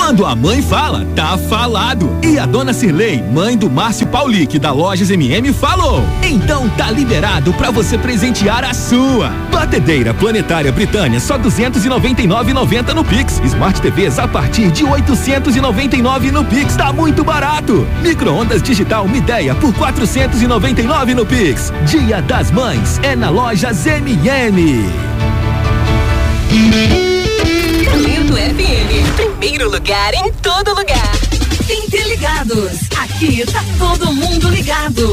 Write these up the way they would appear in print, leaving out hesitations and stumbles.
Quando a mãe fala, tá falado. E a dona Cirlei, mãe do Márcio Paulic, da Lojas MM, falou. Então tá liberado pra você presentear a sua. Batedeira Planetária Britânia, só R$299,90 no Pix. Smart TVs a partir de R$899 no Pix. Tá muito barato. Micro-ondas digital Midea por R$499 no Pix. Dia das Mães é na Lojas MM. Lindo FM, primeiro lugar em todo lugar. Interligados, aqui tá todo mundo ligado.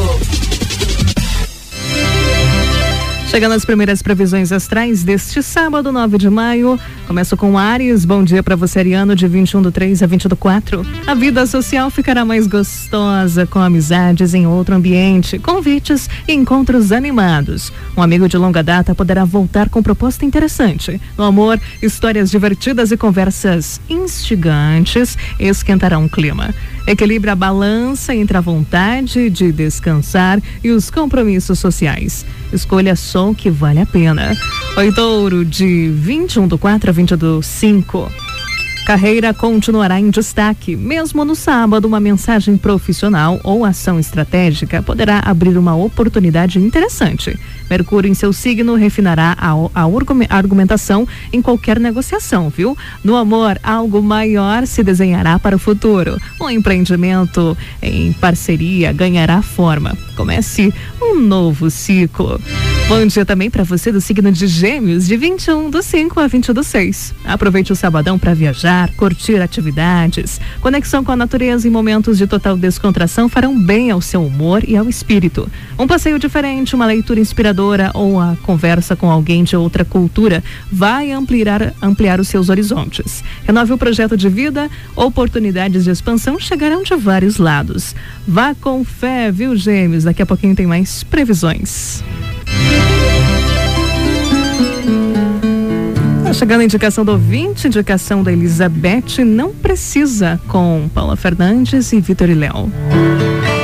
Chegando às primeiras previsões astrais deste sábado, 9 de maio. Começo com Áries. Bom dia para você, ariano, de 21/3 a 20/4. A vida social ficará mais gostosa com amizades em outro ambiente, convites e encontros animados. Um amigo de longa data poderá voltar com proposta interessante. No amor, histórias divertidas e conversas instigantes esquentarão o clima. Equilibre a balança entre a vontade de descansar e os compromissos sociais. Escolha só o que vale a pena. Oi, Touro, de 21/4 a 20/5. Carreira continuará em destaque. Mesmo no sábado, uma mensagem profissional ou ação estratégica poderá abrir uma oportunidade interessante. Mercúrio em seu signo refinará a argumentação em qualquer negociação, viu? No amor, algo maior se desenhará para o futuro. Um empreendimento em parceria ganhará forma. Comece um novo ciclo. Bom dia também para você do signo de Gêmeos, de 21/5 a 20/6. Aproveite o sabadão para viajar, curtir atividades. Conexão com a natureza e momentos de total descontração farão bem ao seu humor e ao espírito. Um passeio diferente, uma leitura inspiradora ou a conversa com alguém de outra cultura vai ampliar os seus horizontes. Renove o projeto de vida, oportunidades de expansão chegarão de vários lados. Vá com fé, viu, Gêmeos? Daqui a pouquinho tem mais previsões. Chegando a indicação do ouvinte, indicação da Elizabeth, Não Precisa, com Paula Fernandes e Vitor e Léo.